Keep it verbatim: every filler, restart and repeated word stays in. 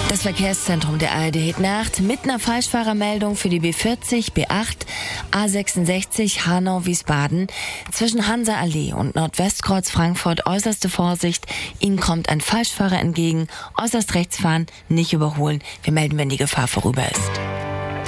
Das Verkehrszentrum der A R D heute Nacht mit einer Falschfahrermeldung für die B vierzig, B acht, A sechsundsechzig Hanau-Wiesbaden. Zwischen Hansa-Allee und Nordwestkreuz Frankfurt äußerste Vorsicht. Ihnen kommt ein Falschfahrer entgegen. Äußerst rechts fahren, nicht überholen. Wir melden, wenn die Gefahr vorüber ist.